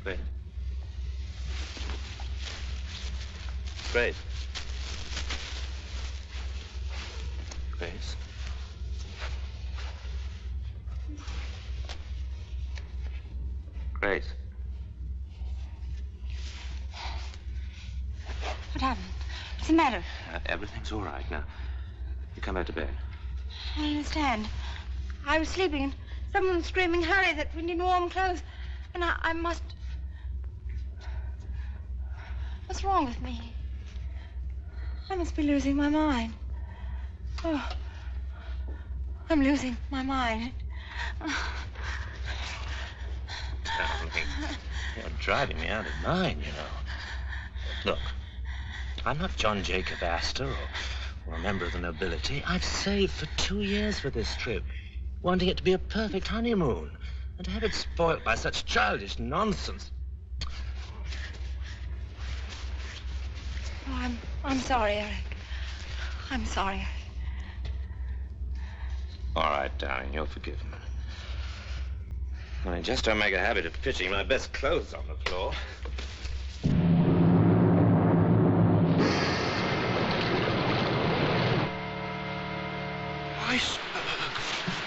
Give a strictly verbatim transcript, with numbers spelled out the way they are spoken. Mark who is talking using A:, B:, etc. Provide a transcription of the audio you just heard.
A: Grace. Grace. Grace. Grace.
B: What happened? What's the matter?
A: Uh, everything's all right now. You come back to bed.
B: I don't understand. I was sleeping and someone was screaming, hurry, that we need warm clothes. And I, I must... What's wrong with me? I must be losing my mind. Oh, I'm losing my mind.
A: Darling, you're driving me out of mind, you know. Look, I'm not John Jacob Astor or, or a member of the nobility. I've saved for two years for this trip, wanting it to be a perfect honeymoon, and to have it spoilt by such childish nonsense.
B: Oh, I'm, I'm sorry, Eric. I'm sorry, Eric.
A: All right, darling, you're forgiven. I just don't make a habit of pitching my best clothes on the floor. Iceberg!